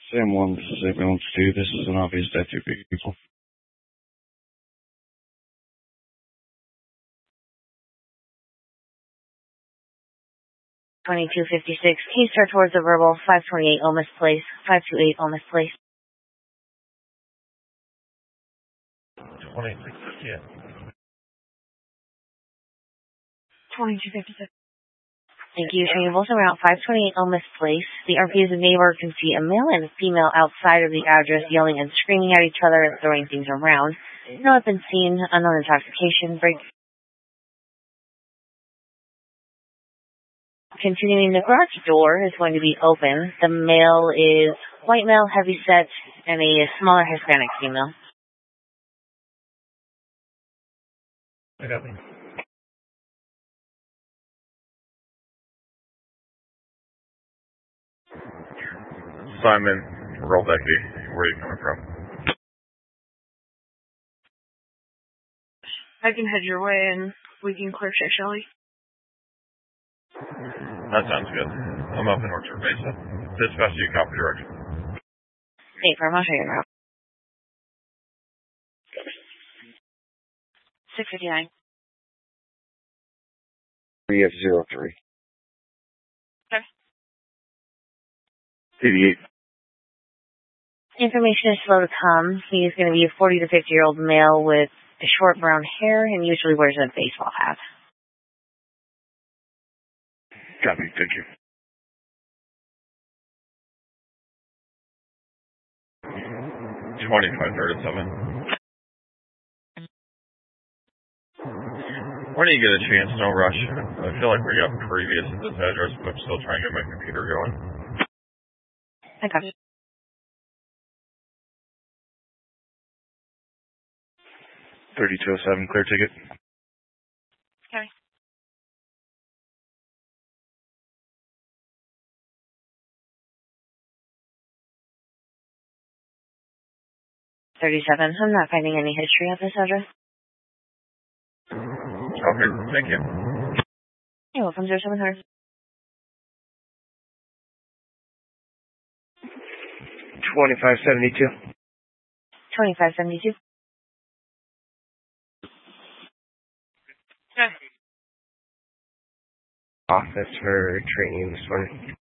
Sam 1, this is ambulance 2. This is an obvious death to people. 2256. Case start towards the verbal 528 Olmus Place. 528 Olmus Place. 26, yeah. 2256. Thank you. Showing both around 528 Olmus Place. The RP's neighbor can see a male and a female outside of the address yelling and screaming at each other and throwing things around. No weapon seen. Unknown intoxication. Break. Continuing, the garage door is going to be open. The male is white male, heavy set, and a smaller Hispanic female. I got me. Simon, roll Becky. Where are you coming from? I can head your way and we can clear shit, shall we? That sounds good. I'm up in Orchard Mesa. Dispatch, you copy direction. Hey, firm, I'll show you around. 659. 3F03. Okay. 88. Information is slow to come. He is going to be a 40 to 50-year-old male with short brown hair and usually wears a baseball hat. Copy, thank you. 2537. When do you get a chance? No rush. I feel like we got previous at this address, but I'm still trying to get my computer going. I got it. 3207, clear ticket. Okay. I'm not finding any history of this address. Okay, thank you. You're welcome, 0700. 2572. 2572. Okay. Office for training this morning.